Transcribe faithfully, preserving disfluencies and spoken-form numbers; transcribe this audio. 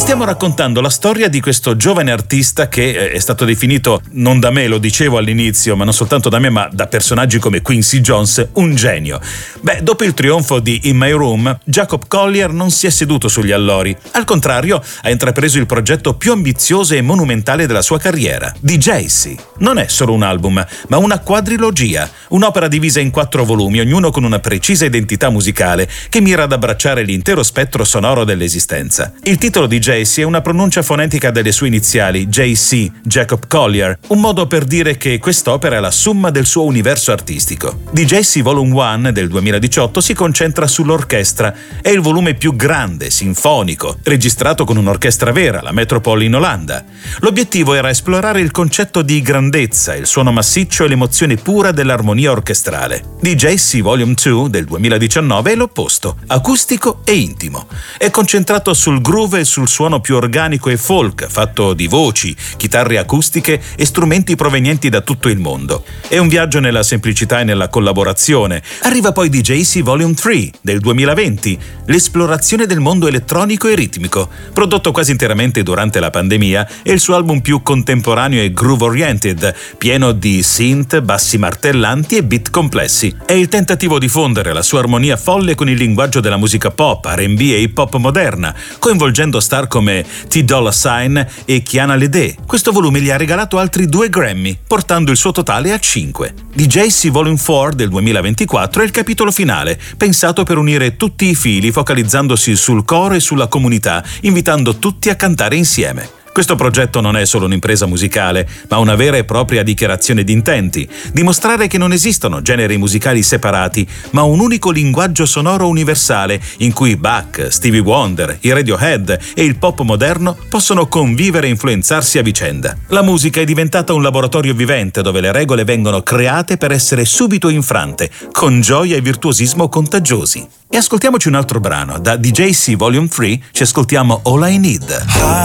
Stiamo raccontando la storia di questo giovane artista che è stato definito, non da me, lo dicevo all'inizio, ma non soltanto da me, ma da personaggi come Quincy Jones, un genio. Beh, dopo il trionfo di In My Room, Jacob Collier non si è seduto sugli allori. Al contrario, ha intrapreso il progetto più ambizioso e monumentale della sua carriera, D J C. Non è solo un album, ma una quadrilogia, un'opera divisa in quattro volumi, ognuno con una precisa identità musicale che mira ad abbracciare l'intero spettro sonoro dell'esistenza. Il titolo D J C è una pronuncia fonetica delle sue iniziali, J C, Jacob Collier, un modo per dire che quest'opera è la summa del suo universo artistico. D J C Volume uno del duemiladiciotto si concentra sull'orchestra, è il volume più grande, sinfonico, registrato con un'orchestra vera, la Metropole in Olanda. L'obiettivo era esplorare il concetto di grandezza, il suono massiccio e l'emozione pura dell'armonia orchestrale. D J C Volume due del duemiladiciannove è l'opposto, acustico e intimo. È concentrato sul groove e sul suono più organico e folk, fatto di voci, chitarre acustiche e strumenti provenienti da tutto il mondo. È un viaggio nella semplicità e nella collaborazione. Arriva poi D J C Volume tre del duemilaventi, l'esplorazione del mondo elettronico e ritmico. Prodotto quasi interamente durante la pandemia, è il suo album più contemporaneo e groove-oriented, pieno di synth, bassi martellanti e beat complessi. È il tentativo di fondere la sua armonia folle con il linguaggio della musica pop, R and B e hip hop moderna, coinvolgendo star come T Dolla Sign e Kiana Ledé. Questo volume gli ha regalato altri due Grammy, portando il suo totale a cinque. D J C Volume quattro del duemilaventiquattro è il capitolo finale, pensato per unire tutti i fili, focalizzandosi sul coro e sulla comunità, invitando tutti a cantare insieme. Questo progetto non è solo un'impresa musicale, ma una vera e propria dichiarazione di intenti, dimostrare che non esistono generi musicali separati, ma un unico linguaggio sonoro universale in cui Bach, Stevie Wonder, i Radiohead e il pop moderno possono convivere e influenzarsi a vicenda. La musica è diventata un laboratorio vivente dove le regole vengono create per essere subito infrante, con gioia e virtuosismo contagiosi. E ascoltiamoci un altro brano. Da D J C Volume tre ci ascoltiamo All I Need.